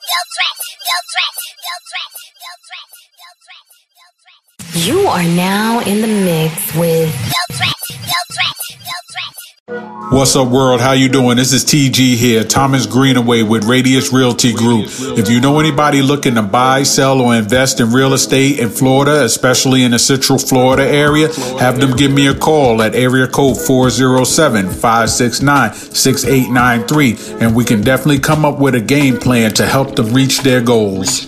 You are now in the mix with What's up, world? How you doing? This is TG here, Thomas Greenaway with Radius Realty Group. If you know anybody looking to buy, sell, or invest in real estate in Florida, especially in the Central Florida area, have them give me a call at area code 407-569-6893, and we can definitely come up with a game plan to help them reach their goals.